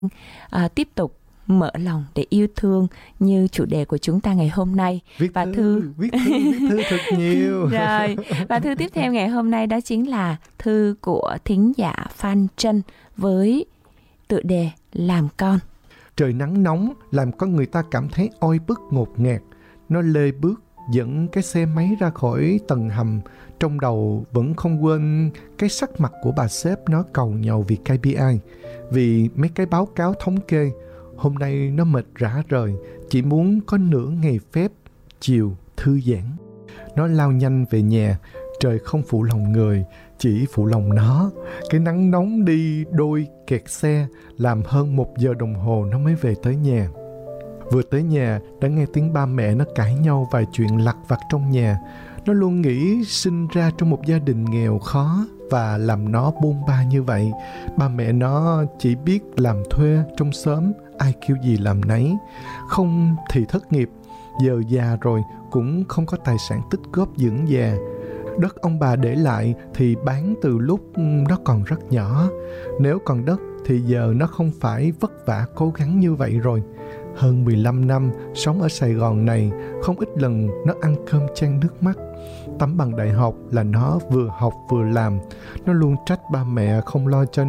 tiếp tục mở lòng để yêu thương như chủ đề của chúng ta ngày hôm nay. Viết thư thật nhiều. Rồi, và thư tiếp theo ngày hôm nay đó chính là thư của thính giả Phan Trân với tựa đề Làm Con. Trời nắng nóng làm con người ta cảm thấy oi bức ngột ngạt. Nó lê bước dẫn cái xe máy ra khỏi tầng hầm. Trong đầu vẫn không quên cái sắc mặt của bà sếp nó cầu nhau vì KPI, vì mấy cái báo cáo thống kê. Hôm nay nó mệt rã rời, chỉ muốn có nửa ngày phép, chiều thư giãn. Nó lao nhanh về nhà, trời không phụ lòng người, chỉ phụ lòng nó. Cái nắng nóng đi đôi kẹt xe, làm hơn 1 giờ đồng hồ nó mới về tới nhà. Vừa tới nhà, đã nghe tiếng ba mẹ nó cãi nhau vài chuyện lặt vặt trong nhà. Nó luôn nghĩ sinh ra trong một gia đình nghèo khó và làm nó bôn ba như vậy. Ba mẹ nó chỉ biết làm thuê trong xóm, ai kêu gì làm nấy. Không thì thất nghiệp, giờ già rồi cũng không có tài sản tích góp dưỡng già. Đất ông bà để lại thì bán từ lúc nó còn rất nhỏ. Nếu còn đất thì giờ nó không phải vất vả cố gắng như vậy rồi. Hơn 15 năm sống ở Sài Gòn này, không ít lần nó ăn cơm chan nước mắt. Tấm bằng đại học là nó vừa học vừa làm. Nó luôn trách ba mẹ không lo cho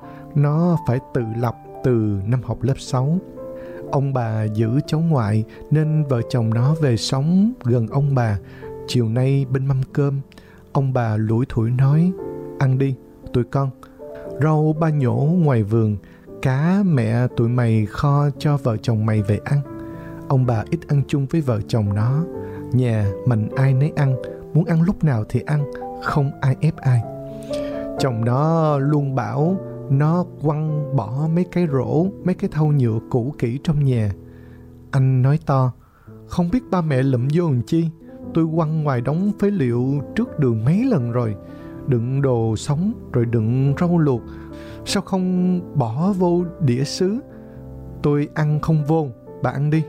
nó phải tự lập từ năm học lớp 6. Ông bà giữ cháu ngoại nên vợ chồng nó về sống gần ông bà. Chiều nay bên mâm cơm, ông bà lủi thủi nói: ăn đi tụi con, rau ba nhổ ngoài vườn, cá mẹ tụi mày kho cho vợ chồng mày về ăn. Ông bà ít ăn chung với vợ chồng nó. Nhà mình ai nấy ăn, muốn ăn lúc nào thì ăn, không ai ép ai. Chồng nó luôn bảo nó quăng bỏ mấy cái rổ, mấy cái thau nhựa cũ kỹ trong nhà. Anh nói to: không biết ba mẹ lụm vô làm chi, tôi quăng ngoài đống phế liệu trước đường mấy lần rồi. Đựng đồ sống rồi đựng rau luộc, sao không bỏ vô đĩa sứ? Tôi ăn không vô, bà ăn đi.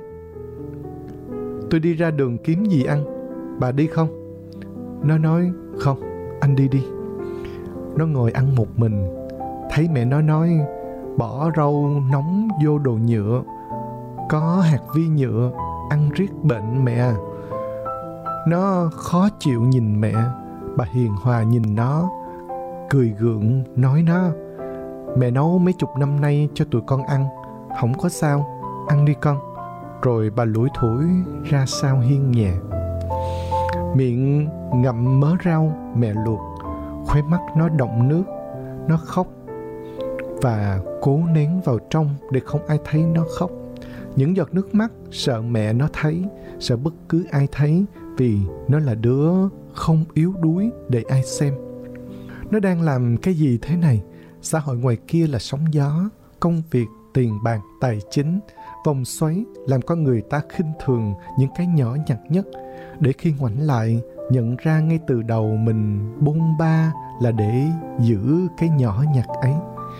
Tôi đi ra đường kiếm gì ăn, bà đi không? Nó nói: không, anh đi đi. Nó ngồi ăn một mình. Thấy mẹ nó nói bỏ rau nóng vô đồ nhựa, có hạt vi nhựa, ăn riết bệnh mẹ à. Nó khó chịu nhìn mẹ. Bà hiền hòa nhìn nó, cười gượng nói nó: mẹ nấu mấy chục năm nay cho tụi con ăn, không có sao, ăn đi con. Rồi bà lủi thủi ra sau hiên nhà. Miệng ngậm mớ rau mẹ luộc, khóe mắt nó đọng nước. Nó khóc và cố nén vào trong để không ai thấy nó khóc. Những giọt nước mắt sợ mẹ nó thấy, sợ bất cứ ai thấy, vì nó là đứa không yếu đuối để ai xem. Nó đang làm cái gì thế này? Xã hội ngoài kia là sóng gió, công việc, tiền bạc, tài chính, vòng xoáy làm con người ta khinh thường những cái nhỏ nhặt nhất, để khi ngoảnh lại nhận ra ngay từ đầu mình bôn ba là để giữ cái nhỏ nhặt ấy.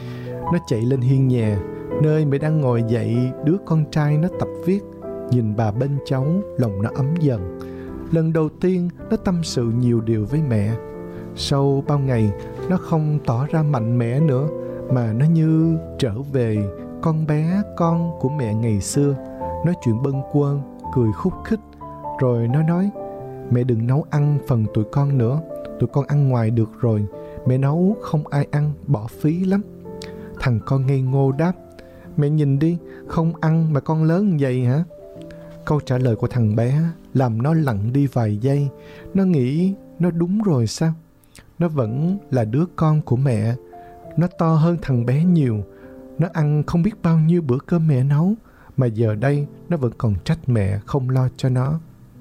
Nó chạy lên hiên nhà, nơi mẹ đang ngồi dậy đứa con trai nó tập viết. Nhìn bà bên cháu, lòng nó ấm dần. Lần đầu tiên nó tâm sự nhiều điều với mẹ. Sau bao ngày, nó không tỏ ra mạnh mẽ nữa, mà nó như trở về con bé con của mẹ ngày xưa. Nói chuyện bâng quơ, cười khúc khích. Rồi nó nói: mẹ đừng nấu ăn phần tụi con nữa, tụi con ăn ngoài được rồi. Mẹ nấu không ai ăn, bỏ phí lắm. Thằng con ngây ngô đáp: mẹ nhìn đi, không ăn mà con lớn vậy hả? Câu trả lời của thằng bé làm nó lặng đi vài giây. Nó nghĩ nó đúng rồi sao? Nó vẫn là đứa con của mẹ. Nó to hơn thằng bé nhiều. Nó ăn không biết bao nhiêu bữa cơm mẹ nấu, mà giờ đây nó vẫn còn trách mẹ không lo cho nó.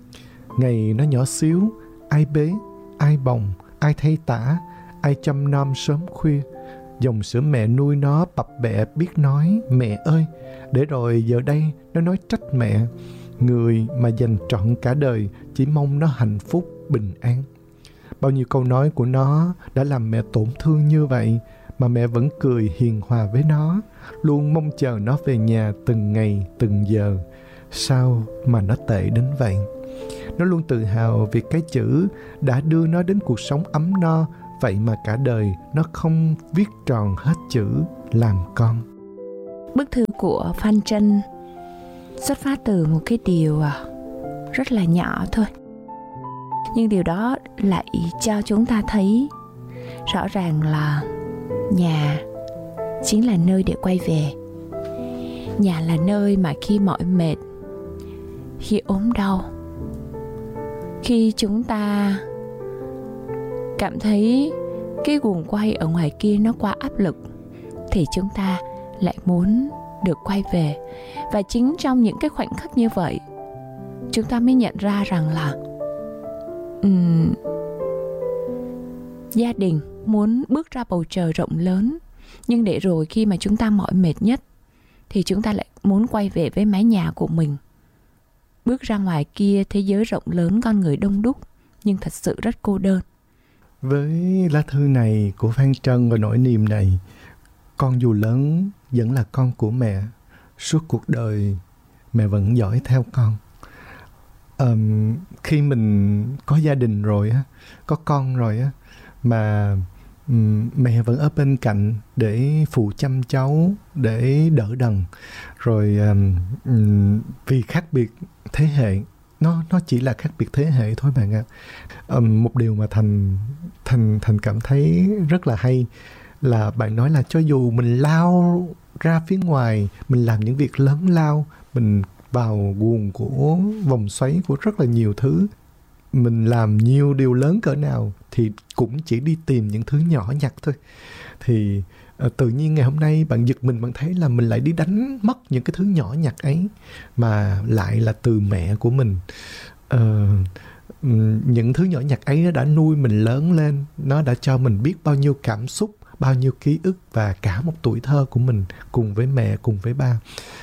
Ngày nó nhỏ xíu, ai bế, ai bồng, ai thay tã, ai chăm nom sớm khuya. Dòng sữa mẹ nuôi nó bập bẹ biết nói mẹ ơi, để rồi giờ đây nó nói trách mẹ, người mà dành trọn cả đời chỉ mong nó hạnh phúc, bình an. Bao nhiêu câu nói của nó đã làm mẹ tổn thương như vậy, mà mẹ vẫn cười hiền hòa với nó, luôn mong chờ nó về nhà từng ngày, từng giờ. Sao mà nó tệ đến vậy? Nó luôn tự hào vì cái chữ đã đưa nó đến cuộc sống ấm no, vậy mà cả đời nó không viết tròn hết chữ làm con. Bức thư của Phan Trân xuất phát từ một cái điều rất là nhỏ thôi, nhưng điều đó lại cho chúng ta thấy rõ ràng là nhà chính là nơi để quay về. Nhà là nơi mà khi mỏi mệt, khi ốm đau, khi chúng ta cảm thấy cái guồng quay ở ngoài kia nó quá áp lực, thì chúng ta lại muốn được quay về. Và chính trong những cái khoảnh khắc như vậy, chúng ta mới nhận ra rằng là gia đình muốn bước ra bầu trời rộng lớn, nhưng để rồi khi mà chúng ta mỏi mệt nhất thì chúng ta lại muốn quay về với mái nhà của mình. Bước ra ngoài kia, thế giới rộng lớn, con người đông đúc, nhưng thật sự rất cô đơn. Với lá thư này của Phan Trân và nỗi niềm này, con dù lớn vẫn là con của mẹ. Suốt cuộc đời mẹ vẫn dõi theo con. Khi mình có gia đình rồi á, có con rồi á, mà mẹ vẫn ở bên cạnh để phụ chăm cháu, để đỡ đần. Rồi vì khác biệt thế hệ, nó chỉ là khác biệt thế hệ thôi bạn ạ. Một điều mà Thành cảm thấy rất là hay là bạn nói là cho dù mình lao ra phía ngoài, mình làm những việc lớn lao, mình vào guồng của vòng xoáy của rất là nhiều thứ, mình làm nhiều điều lớn cỡ nào thì cũng chỉ đi tìm những thứ nhỏ nhặt thôi. Thì tự nhiên ngày hôm nay bạn giật mình, bạn thấy là mình lại đi đánh mất những cái thứ nhỏ nhặt ấy, mà lại là từ mẹ của mình. Những thứ nhỏ nhặt ấy nó đã nuôi mình lớn lên, nó đã cho mình biết bao nhiêu cảm xúc, bao nhiêu ký ức và cả một tuổi thơ của mình cùng với mẹ, cùng với ba.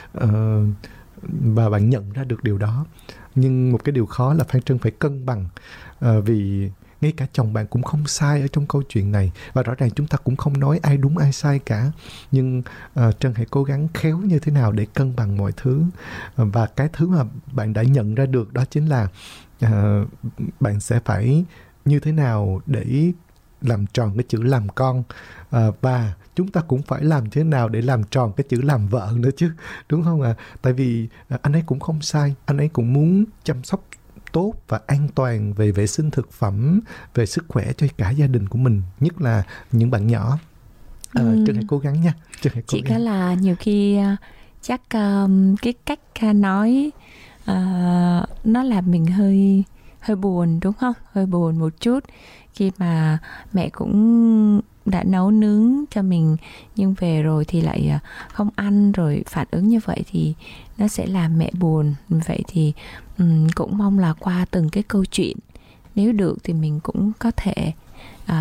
Và bạn nhận ra được điều đó. Nhưng một cái điều khó là Phan Trân phải cân bằng, vì ngay cả chồng bạn cũng không sai ở trong câu chuyện này, và rõ ràng chúng ta cũng không nói ai đúng ai sai cả. Nhưng Trân hãy cố gắng khéo như thế nào để cân bằng mọi thứ. Và cái thứ mà bạn đã nhận ra được đó chính là bạn sẽ phải như thế nào để làm tròn cái chữ làm con, và chúng ta cũng phải làm thế nào để làm tròn cái chữ làm vợ nữa chứ, đúng không ạ? Tại vì anh ấy cũng không sai, anh ấy cũng muốn chăm sóc tốt và an toàn về vệ sinh thực phẩm, về sức khỏe cho cả gia đình của mình, nhất là những bạn nhỏ. Trân hãy cố gắng nha. Chỉ có là nhiều khi chắc cái cách nói nó làm mình hơi buồn, đúng không? Hơi buồn một chút khi mà mẹ cũng đã nấu nướng cho mình, nhưng về rồi thì lại không ăn, rồi phản ứng như vậy thì nó sẽ làm mẹ buồn. Vậy thì cũng mong là qua từng cái câu chuyện, nếu được thì mình cũng có thể